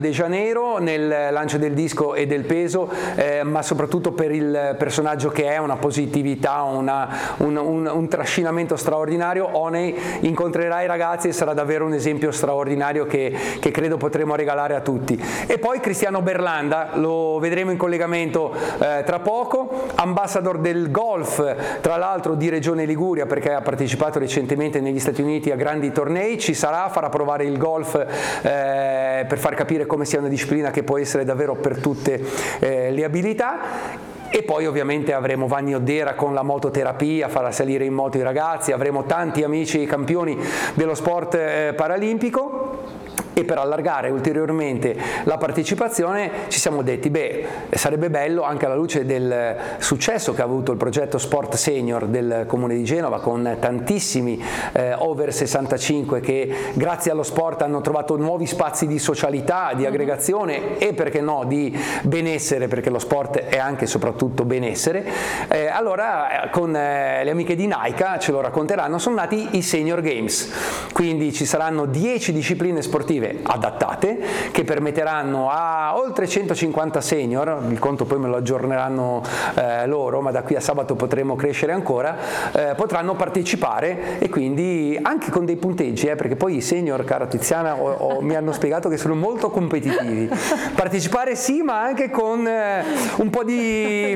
De Janeiro nel lancio del disco e del peso, ma soprattutto per il personaggio che è, una positività, un trascinamento straordinario. Oney incontrerà i ragazzi e sarà davvero un esempio straordinario che credo potremo regalare a tutti. E poi Cristiano Berlanda, lo vedremo in collegamento tra poco, ambassador del golf, tra l'altro di Regione Liguria, perché ha partecipato recentemente negli Stati Uniti a grandi tornei. Ci sarà, farà provare il golf per far capire come sia una disciplina che può essere davvero per tutte le abilità. E poi ovviamente avremo Vanni Oddera con la mototerapia, farà salire in moto i ragazzi, avremo tanti amici campioni dello sport paralimpico. E per allargare ulteriormente la partecipazione ci siamo detti, sarebbe bello, anche alla luce del successo che ha avuto il progetto Sport Senior del Comune di Genova, con tantissimi over 65 che grazie allo sport hanno trovato nuovi spazi di socialità, di aggregazione e perché no di benessere, perché lo sport è anche e soprattutto benessere. Allora con le amiche di NAICA ce lo racconteranno, sono nati i Senior Games, quindi ci saranno 10 discipline sportive adattate che permetteranno a oltre 150 senior, il conto poi me lo aggiorneranno loro, ma da qui a sabato potremo crescere ancora, potranno partecipare e quindi anche con dei punteggi, perché poi i senior, cara Tiziana, mi hanno spiegato che sono molto competitivi. Partecipare sì, ma anche con un po' di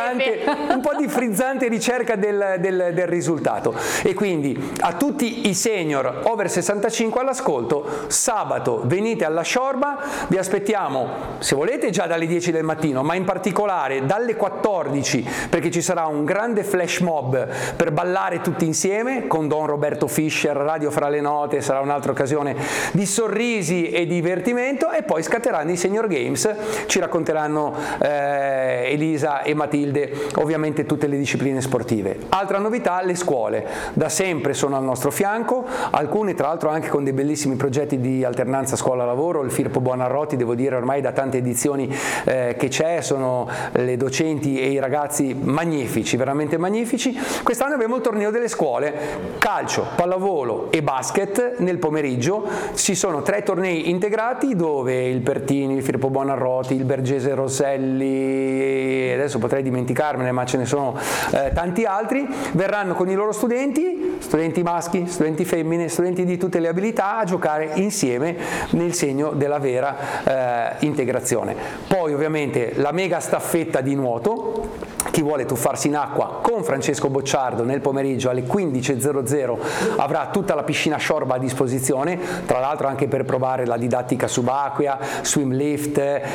frizzante ricerca del risultato. E quindi a tutti i senior over 65 all'ascolto, sabato venite alla Sciorba, vi aspettiamo se volete già dalle 10 del mattino, ma in particolare dalle 14, perché ci sarà un grande flash mob per ballare tutti insieme con Don Roberto Fischer, Radio fra le note, sarà un'altra occasione di sorrisi e divertimento. E poi scatteranno i Senior Games, ci racconteranno Elisa e Matilde ovviamente tutte le discipline sportive. Altra novità, le scuole da sempre sono al nostro fianco, alcune tra l'altro anche con dei bellissimi progetti di alternanza scuola-lavoro. Il Firpo Buonarroti, devo dire, ormai da tante edizioni che c'è, sono le docenti e i ragazzi magnifici, veramente magnifici. Quest'anno abbiamo il torneo delle scuole, calcio, pallavolo e basket nel pomeriggio. Ci sono 3 tornei integrati dove il Pertini, il Firpo Buonarroti, il Bergese Rosselli, adesso potrei dimenticarmene ma ce ne sono tanti altri, verranno con i loro studenti maschi, studenti femmine, studenti di tutte le abilità a giocare insieme nel segno della vera integrazione. Poi ovviamente la mega staffetta di nuoto, chi vuole tuffarsi in acqua con Francesco Bocciardo nel pomeriggio alle 15:00 avrà tutta la piscina Sciorba a disposizione, tra l'altro anche per provare la didattica subacquea, swim lift,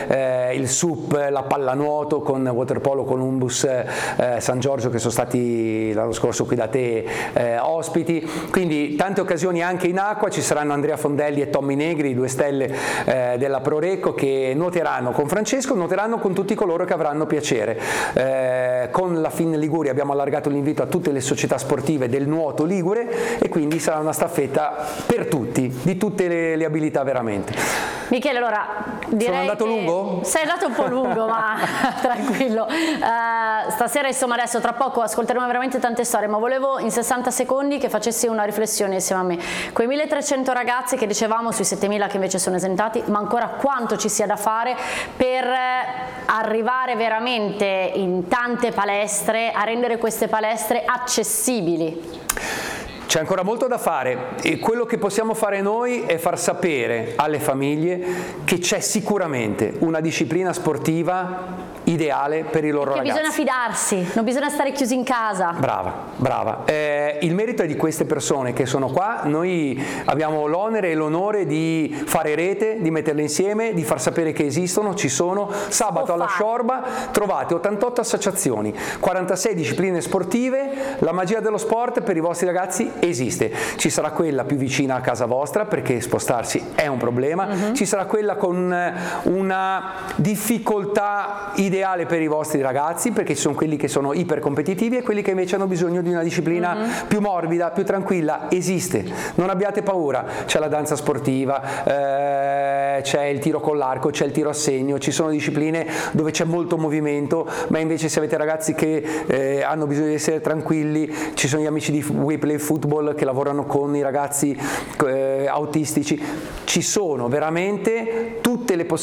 il SUP, la pallanuoto con Waterpolo Columbus San Giorgio, che sono stati l'anno scorso qui da te ospiti, quindi tante occasioni anche in acqua. Ci saranno Andrea Fondelli e Tommy Negri, 2 stelle della Prorecco, che nuoteranno con Francesco, nuoteranno con tutti coloro che avranno piacere. Con la FIN Liguria abbiamo allargato l'invito a tutte le società sportive del nuoto ligure e quindi sarà una staffetta per tutti, di tutte le abilità veramente. Michele, allora direi sono andato lungo? Sei andato un po' lungo, ma tranquillo. Stasera, insomma, adesso tra poco ascolteremo veramente tante storie, ma volevo in 60 secondi che facessi una riflessione insieme a me. Quei 1300 ragazzi che dicevamo sui 7000 che invece sono esentati, ma ancora quanto ci sia da fare per arrivare veramente in tante palestre, a rendere queste palestre accessibili? C'è ancora molto da fare e quello che possiamo fare noi è far sapere alle famiglie che c'è sicuramente una disciplina sportiva ideale per i loro ragazzi. Bisogna fidarsi, non bisogna stare chiusi in casa. Brava. Il merito è di queste persone che sono qua. Noi abbiamo l'onere e l'onore di fare rete, di metterle insieme, di far sapere che esistono, ci sono. Sabato alla Sciorba trovate 88 associazioni, 46 discipline sportive. La magia dello sport per i vostri ragazzi esiste. Ci sarà quella più vicina a casa vostra, perché spostarsi è un problema. Ci sarà quella con una difficoltà ideale per i vostri ragazzi, perché ci sono quelli che sono ipercompetitivi e quelli che invece hanno bisogno di una disciplina più morbida, più tranquilla. Esiste, non abbiate paura. C'è la danza sportiva, c'è il tiro con l'arco, c'è il tiro a segno, ci sono discipline dove c'è molto movimento, ma invece se avete ragazzi che hanno bisogno di essere tranquilli, ci sono gli amici di We Play Football che lavorano con i ragazzi autistici. Ci sono veramente tutte le possibilità